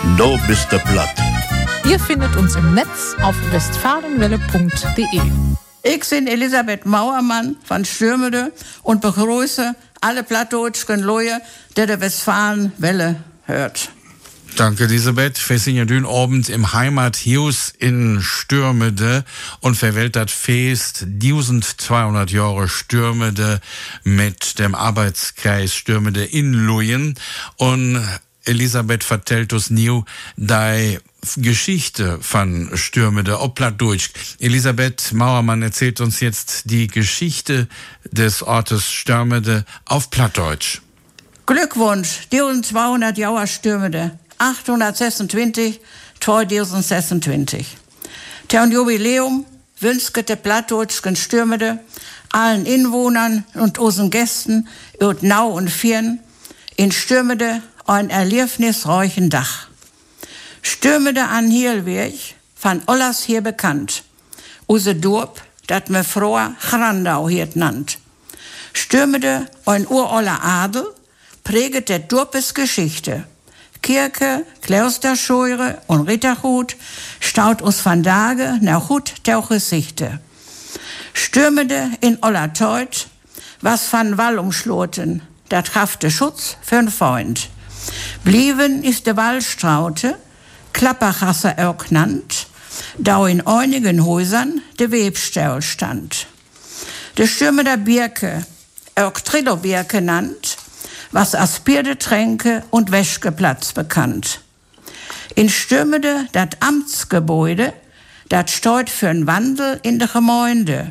Do bist du platt. Ihr findet uns im Netz auf westfalenwelle.de. Ich bin Elisabeth Mauermann von Stürmede und begrüße alle plattdeutschen Leute, die der Westfalenwelle hört. Danke, Elisabeth. Wir sind ja dünn abends im Heimathaus in Stürmede und verwählt das Fest 1200 Jahre Stürmede mit dem Arbeitskreis Stürmede in Luyen. Und Elisabeth vertellt uns new die Geschichte von Stürmede auf Plattdeutsch. Elisabeth Mauermann erzählt uns jetzt die Geschichte des Ortes Stürmede auf Plattdeutsch. Glückwunsch, 1200 Jahre Stürmede. 826, 2026. Zum Jubiläum wünscht der plattdeutschen Stürmede allen Inwohnern und unseren Gästen ut Nau und Firn in Stürmede ein erlebnisreichen Dach. Stürmede an Hielweg van Ollas hier bekannt. Use Dorp, dat me froher Grandau hier nannt. Stürmede ein uroller Adel, präget der Dorpes Geschichte. Kirche, Klosterscheure und Rittergut staut us van Dage nach Hut der Gesichte. Stürmede in aller Teut, was van Wall umschloten, dat hafte Schutz für'n Freund. Blieben ist de Wallstraute, Klapperchasse auch genannt, da in einigen Häusern de Webstell stand. De Stürmeder Birke, auch Trillo-Birke nannt, was als Bierdetränke und Wäschgeplatz bekannt. In Stürmede dat Amtsgebäude, dat steut für'n Wandel in de Gemeinde.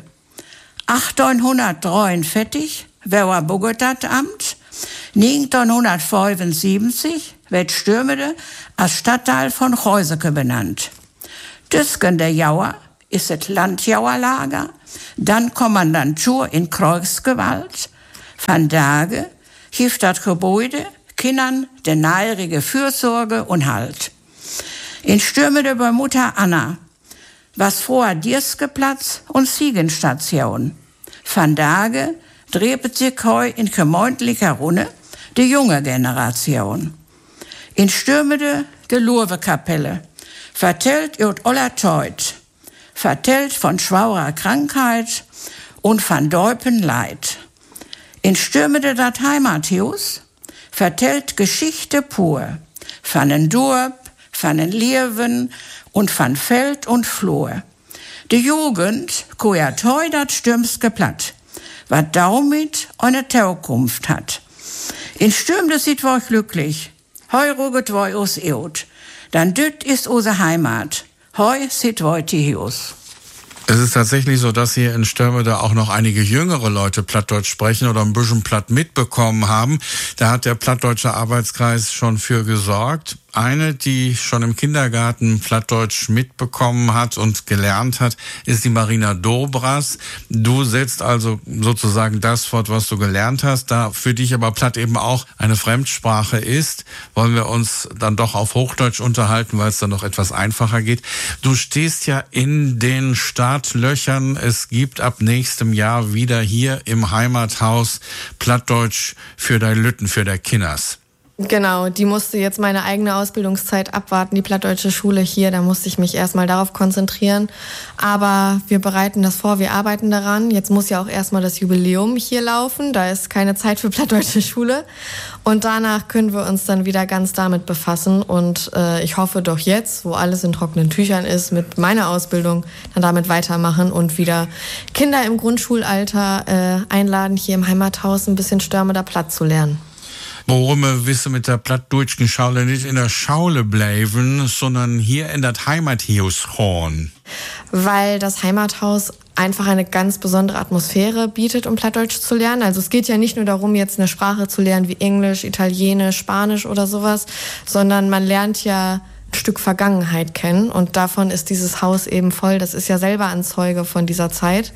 1843 war Bogotat Amt, 1975 wird Stürmede als Stadtteil von Heuseke benannt. Tüsken der Jauer ist das Landjauerlager, dann Kommandantur in Kreuzgewalt, van Dage hilft das Gebäude Kindern der naherige Fürsorge und Halt. In Stürmede bei Mutter Anna, was vorher Dierskeplatz und Ziegenstation. Van Dage dreht sich heu in gemeindlicher Runde die junge Generation. In Stürmede de Lurvekapelle, vertellt ut aller Teut, vertellt von schwaurer Krankheit und von Deupen Leid. In Stürmede dat Heimathaus, vertellt Geschichte pur, von en Dorp, von en Lierwen und von Feld und Flur. Die Jugend koert heu dat Stürmske Platt, wat damit eine Zukunft hat. In Stürmde sit wir glücklich, heu ruget wir us eut, dann düt ist use Heimat, heu sit wir die Hius. Es ist tatsächlich so, dass hier in Stürmede auch noch einige jüngere Leute Plattdeutsch sprechen oder ein bisschen Platt mitbekommen haben. Da hat der Plattdeutsche Arbeitskreis schon für gesorgt. Eine, die schon im Kindergarten Plattdeutsch mitbekommen hat und gelernt hat, ist die Marina Dobras. Du setzt also sozusagen das fort, was du gelernt hast. Da für dich aber Platt eben auch eine Fremdsprache ist, wollen wir uns dann doch auf Hochdeutsch unterhalten, weil es dann noch etwas einfacher geht. Du stehst ja in den Startlöchern. Es gibt ab nächstem Jahr wieder hier im Heimathaus Plattdeutsch für dein Lütten, für dein Kinders. Genau, die musste jetzt meine eigene Ausbildungszeit abwarten, die Plattdeutsche Schule hier, da musste ich mich erstmal darauf konzentrieren. Aber wir bereiten das vor, wir arbeiten daran. Jetzt muss ja auch erstmal das Jubiläum hier laufen, da ist keine Zeit für Plattdeutsche Schule. Und danach können wir uns dann wieder ganz damit befassen. Und ich hoffe doch jetzt, wo alles in trockenen Tüchern ist, mit meiner Ausbildung dann damit weitermachen und wieder Kinder im Grundschulalter einladen, hier im Heimathaus ein bisschen Stürmeder Platt zu lernen. Warum wir mit der plattdeutschen Schule nicht in der Schule bleiben, sondern hier in das Heimathaus fahren? Weil das Heimathaus einfach eine ganz besondere Atmosphäre bietet, um Plattdeutsch zu lernen. Also es geht ja nicht nur darum, jetzt eine Sprache zu lernen wie Englisch, Italienisch, Spanisch oder sowas, sondern man lernt ja ein Stück Vergangenheit kennen und davon ist dieses Haus eben voll. Das ist ja selber ein Zeuge von dieser Zeit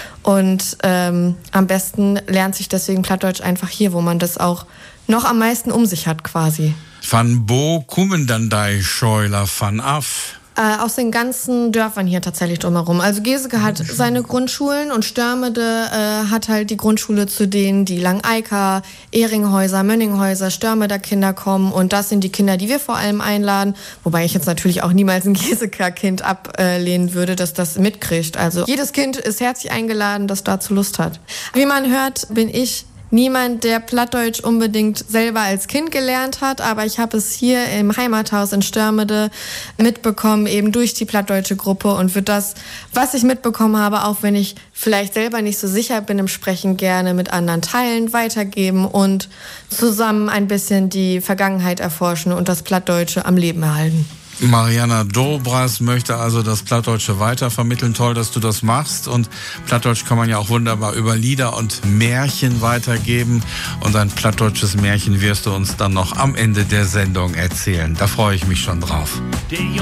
und am besten lernt sich deswegen Plattdeutsch einfach hier, wo man das auch noch am meisten um sich hat quasi. Van wo kommen dann die Scheuler van af? Aus den ganzen Dörfern hier tatsächlich drumherum. Also Geseke hat seine Grundschulen und Störmede hat halt die Grundschule, zu denen die Langeiker, Ehringhäuser, Mönninghäuser, Störmeder Kinder kommen. Und das sind die Kinder, die wir vor allem einladen. Wobei ich jetzt natürlich auch niemals ein Geseker Kind ablehnen würde, dass das mitkriegt. Also jedes Kind ist herzlich eingeladen, das dazu Lust hat. Wie man hört, bin ich niemand, der Plattdeutsch unbedingt selber als Kind gelernt hat, aber ich habe es hier im Heimathaus in Störmede mitbekommen, eben durch die plattdeutsche Gruppe, und würde das, was ich mitbekommen habe, auch wenn ich vielleicht selber nicht so sicher bin im Sprechen, gerne mit anderen teilen, weitergeben und zusammen ein bisschen die Vergangenheit erforschen und das Plattdeutsche am Leben erhalten. Mariana Dobras möchte also das Plattdeutsche weitervermitteln. Toll, dass du das machst. Und Plattdeutsch kann man ja auch wunderbar über Lieder und Märchen weitergeben. Und ein plattdeutsches Märchen wirst du uns dann noch am Ende der Sendung erzählen. Da freue ich mich schon drauf.